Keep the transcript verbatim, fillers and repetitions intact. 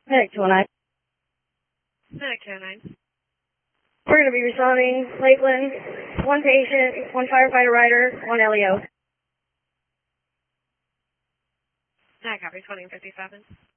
Medic two oh nine. Medic two oh nine. We're going to be responding Lakeland, one patient, one firefighter rider, one L E O. I copy twenty and fifty-seven.